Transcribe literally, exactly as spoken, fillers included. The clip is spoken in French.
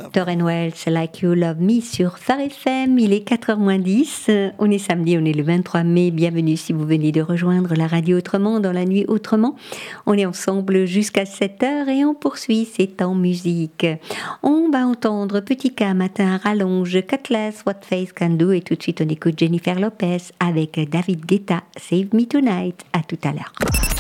Torren Wells, Like You Love Me sur Phare F M. Il est quatre heures moins dix. On est samedi, on est le vingt-trois mai. Bienvenue si vous venez de rejoindre la radio Autrement dans la nuit Autrement. On est ensemble jusqu'à sept heures et on poursuit, c'est en musique. On va entendre Petit K, Matin Rallonge, Cutlass, What Face Can Do et tout de suite on écoute Jennifer Lopez avec David Guetta, Save Me Tonight. À tout à l'heure.